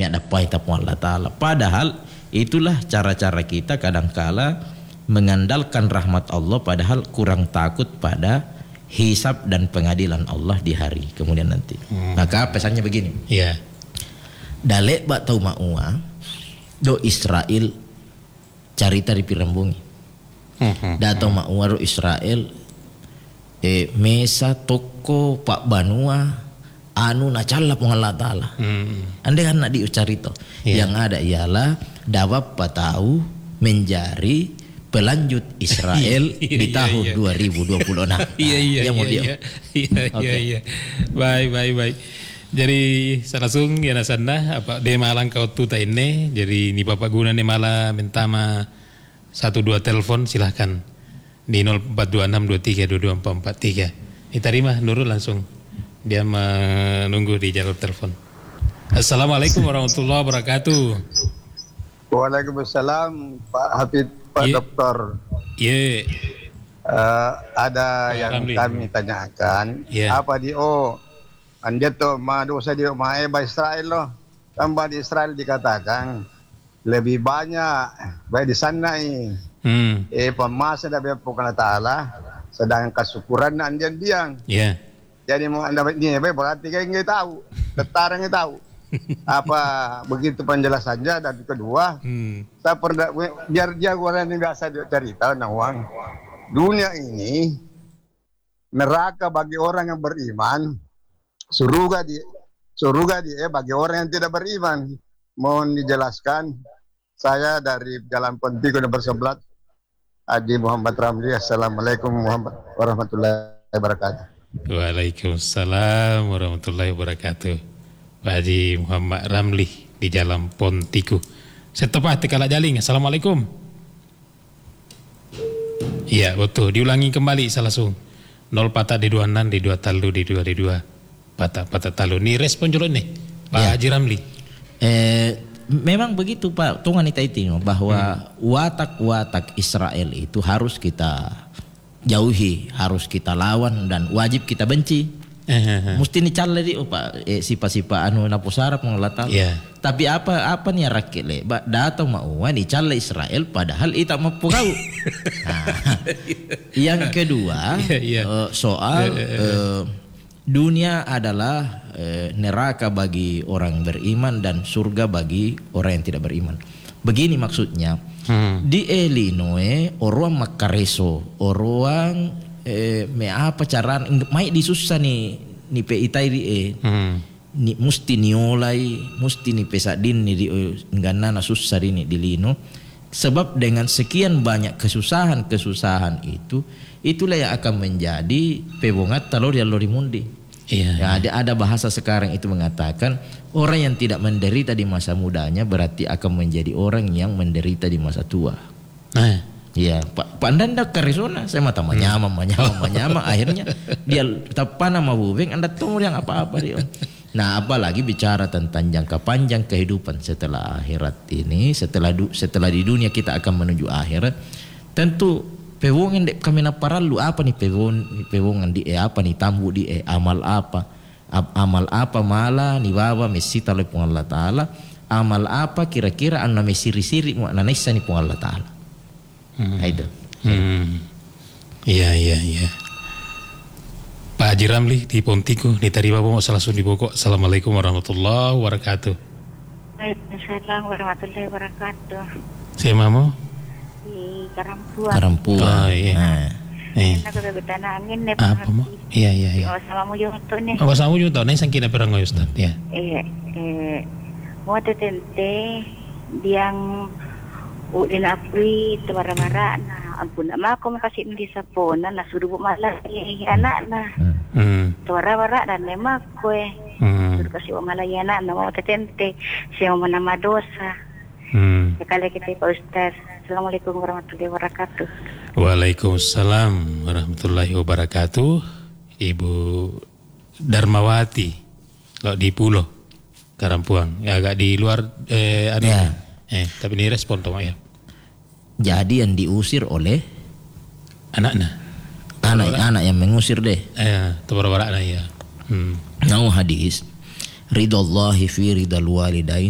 mi dapai tapu Allah Ta'ala. Padahal itulah cara-cara kita kadangkala mengandalkan rahmat Allah padahal kurang takut pada hisab dan pengadilan Allah di hari kemudian nanti. Maka pesannya begini. Iya. Dalek bak tau ma'ua do Israel carita di pirambungi. Datau ma'ua do Israel mesa toko pak banua anu nacalla pun Allah Ta'ala. Andai kan nak diucarito. Yang ada ialah dapat patau menjadi pelanjut Israel di tahun 2026. Iya. Baik. Jadi sarasung ya nasanda apa de malang kau tuta ini. Jadi ni Bapak guna ni malah mentama 12 telepon silahkan di 0426232243. Diterima Nurul langsung. Dia menunggu di jalur telepon. Assalamualaikum warahmatullahi wabarakatuh. Waalaikumsalam Pak Hafid, Pak Dokter. Iya. Ada yang kami tanyakan. Apa anda tu dosa di Maeba Israel loh. Tambah di Israel dikatakan lebih banyak baik di sana ini. Pemasa dari Allah Ta'ala sedangkan kesyukuran anda diang. Jadi mau anda ini berarti kayak nggak tahu, tetara nggak tahu. Apa begitu penjelasannya. Dan kedua, saya pernah biar dia orang yang biasa cerita nawang. Dunia ini neraka bagi orang yang beriman, surga di bagi orang yang tidak beriman. Mohon dijelaskan. Saya dari Jalan Pontigo nomor 11, Haji Muhammad Ramli. Assalamualaikum warahmatullahi wabarakatuh. Waalaikumsalam warahmatullahi wabarakatuh. Pak Haji Muhammad Ramli di Jalan Pontigo. Setepat kalau jaling. Assalamualaikum. Iya betul. Diulangi kembali langsung. 0 patah di 26 di 2 talu di 2 di 2 patah talu. Ini respon jolok nih Pak Haji Ramli. Memang begitu Pak Tungan itu bahwa watak-watak Israel itu harus kita jauhi, harus kita lawan dan wajib kita benci. Mesti dicalla di Pak sifat-sifat anu napusara pengelatan. Tapi apa nih rakyat le datang mau dicalla Israel padahal itu mau pukau. Yang kedua soal dunia adalah neraka bagi orang beriman dan surga bagi orang yang tidak beriman. Begini maksudnya. Di Illinois orang makareso orang me apa cara mai disusah ni pe itai di ni musti niolai musti ni pesadin ni di ngana susah ini di lino sebab dengan sekian banyak kesusahan itu itulah yang akan menjadi pebongat talor ya lorimundi. Ya, ada bahasa sekarang itu mengatakan orang yang tidak menderita di masa mudanya berarti akan menjadi orang yang menderita di masa tua. Iya, Pak Anda karisona saya mata manyama akhirnya dia tapan nama bubeng Anda tahu yang apa-apa dia. Nah, apalagi bicara tentang jangka panjang kehidupan setelah akhirat ini, setelah di dunia kita akan menuju akhirat, tentu pewongan dek kami na paralu apa nih pewongan di apa nih tambu di amal apa mala ni baba mesita le pung Allah Ta'ala amal apa kira-kira anu mesiri-siri mu ananisa ni pung Allah Ta'ala. Itu. Iya. Pak Haji Ramli di Pontigo di tadi Bapak mau langsung di Bogor. Assalamualaikum warahmatullahi wabarakatuh. Waalaikumsalam warahmatullahi wabarakatuh. Saya mau di Karampuan. Oh iya. Apa mo? Iya. Sama yo to ni. Sama yo to ni sangkina perang Ustaz. Ya. Mo tetente diang udin apri tawara-wara na ampun ama ko makasih di sapona na suruh malas anak na. Tawara-wara dan nema ko suruh kasih malay anak na mo tetente siya mo nama dosa. Sekali kita Pak Ustaz. Assalamualaikum warahmatullahi wabarakatuh. Waalaikumsalam warahmatullahi wabarakatuh. Ibu Darmawati kalau di Pulau Karampuang ya agak di luar tapi ini respon toh ya. Jadi yang diusir oleh anak yang mengusir deh. Tabarabara ya. Nah hadis ridallahi fi ridal walidain